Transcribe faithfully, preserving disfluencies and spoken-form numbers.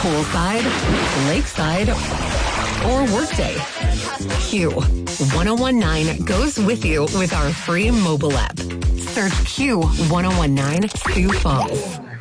Poolside, lakeside, or workday. Q one oh one nine goes with you with our free mobile app. Search Q one oh one nine Sioux Falls.